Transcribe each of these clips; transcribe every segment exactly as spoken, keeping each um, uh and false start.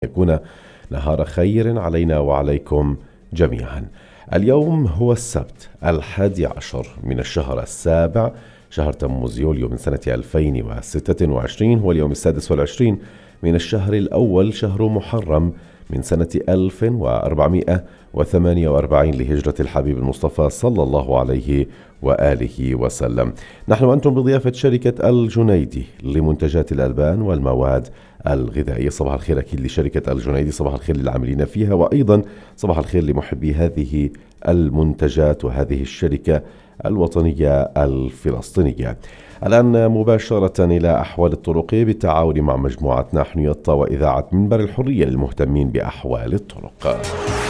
يكون نهار خير علينا وعليكم جميعا. اليوم هو السبت الحادي عشر من الشهر السابع، شهر تموز يوليو من سنة ألفين وستة وعشرين، هو اليوم السادس والعشرين من الشهر الأول، شهر محرم من سنة ألف وأربعمائة وثمانية وأربعين لهجرة الحبيب المصطفى صلى الله عليه وآله وسلم. نحن وأنتم بضيافة شركة الجنيدي لمنتجات الألبان والمواد الغذائية. صباح الخير أكيد لشركة الجنيدي، صباح الخير للعاملين فيها، وأيضا صباح الخير لمحبي هذه المنتجات وهذه الشركة الوطنية الفلسطينية. الآن مباشرة إلى أحوال الطرق بالتعاون مع مجموعة نحن يطا وإذاعة منبر الحرية للمهتمين بأحوال الطرق.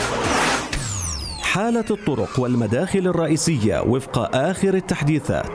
حالة الطرق والمداخل الرئيسية وفق آخر التحديثات.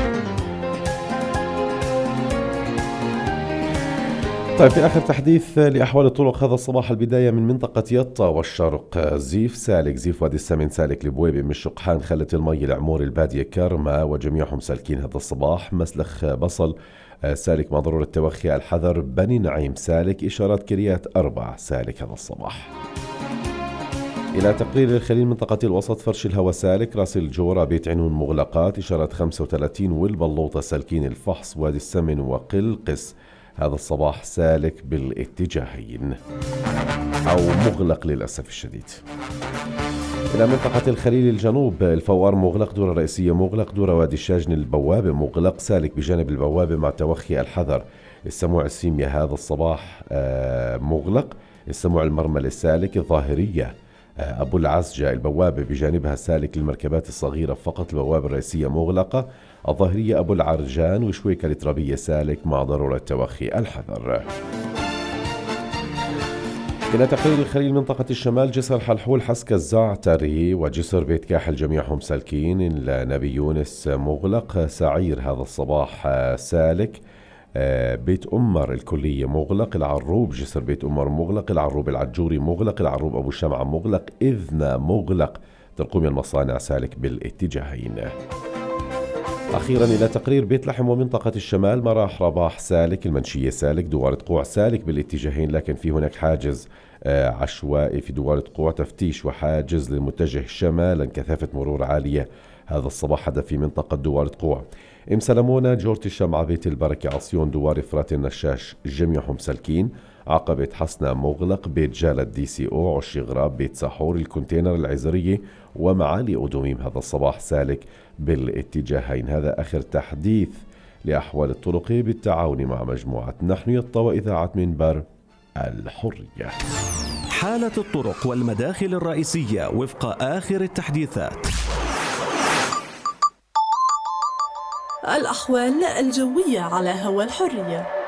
طيب، في آخر تحديث لأحوال الطرق هذا الصباح، البداية من منطقة يطا والشرق، زيف سالك، زيف وادي السمن سالك، لبويبة، من شقحان، خلة المي، العمور، البادية، كرمة، وجميعهم سالكين هذا الصباح. مسلخ بصل سالك مع ضرورة التوخي، الحذر، بني نعيم سالك، إشارات كريات أربع سالك هذا الصباح. إلى تقرير الخليل منطقة الوسط، فرش الهوى سالك، راس الجورة، بيت عنون مغلقات، إشارات خمسة وثلاثين، والبلوطة سالكين، الفحص، وادي السمن وقلقس هذا الصباح سالك بالاتجاهين أو مغلق للأسف الشديد. إلى منطقة الخليل الجنوب، الفوار مغلق، دورة رئيسية مغلق، دورة وادي الشاجن البوابة مغلق سالك بجانب البوابة مع توخي، الحذر. السموع السيمية هذا الصباح مغلق، السموع المرملة سالك، الظاهرية أبو العزجة البوابة بجانبها سالك للمركبات الصغيرة فقط، البوابة الرئيسية مغلقة، الظاهرية أبو العرجان وشويكة الترابية سالك مع ضرورة توخي، الحذر. إلى تقرير الخليل منطقة الشمال، جسر حلحول، حسك الزعتري وجسر بيت كاحل جميعهم سالكين، النبي يونس مغلق، سعير هذا الصباح سالك، بيت أمر الكلية مغلق، العروب جسر بيت أمر مغلق، العروب العجوري مغلق، العروب أبو شمعة مغلق، إذن مغلق، ترقوم المصانع سالك بالاتجاهين. أخيرا إلى تقرير بيت لحم ومنطقة الشمال، مراح رباح سالك، المنشية سالك، دوارة قوع سالك بالاتجاهين، لكن في هناك حاجز عشوائي في دوارة قوع، تفتيش وحاجز للمتجه شمالا، كثافة مرور عالية هذا الصباح هذا في منطقة دوارة قوع. ام سلمونة، جورة الشمعة، بيت البركة، عصيون، دوار فرات النشاش جميعهم سالكين، عقبة حسنة مغلق، بيت جالة دي سي او، عشي غراب، بيت ساحور، الكونتينر، العزرية ومعالي أدوميم هذا الصباح سالك بالاتجاهين. هذا آخر تحديث لأحوال الطرق بالتعاون مع مجموعة نحن يطا وإذاعة منبر الحرية. حالة الطرق والمداخل الرئيسية وفق آخر التحديثات. الأحوال الجوية على هوا الحرية.